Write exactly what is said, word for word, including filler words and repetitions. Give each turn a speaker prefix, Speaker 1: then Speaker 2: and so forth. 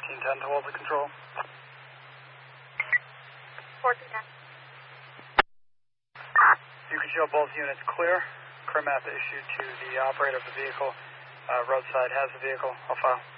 Speaker 1: fourteen ten to hold the control.
Speaker 2: fourteen ten.
Speaker 1: You can show both units clear. Clear map issued to the operator of the vehicle. Uh, roadside has the vehicle. I'll file.